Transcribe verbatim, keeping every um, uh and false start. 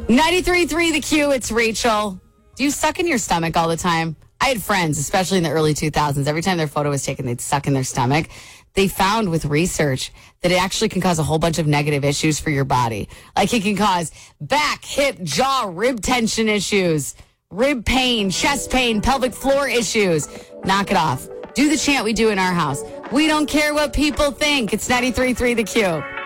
ninety-three point three The Q, it's Rachel. Do you suck in your stomach all the time? I had friends, especially in the early two thousands. Every time their photo was taken, they'd suck in their stomach. They found with research that it actually can cause a whole bunch of negative issues for your body. Like it can cause back, hip, jaw, rib tension issues, rib pain, chest pain, pelvic floor issues. Knock it off. Do the chant we do in our house. We don't care what people think. It's ninety-three point three The Q.